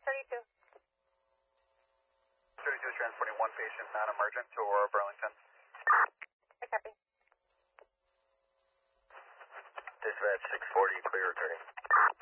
32. 32 is transporting one patient, non-emergent, to Aurora, Burlington. I copy. Dispatch 640, clear returning.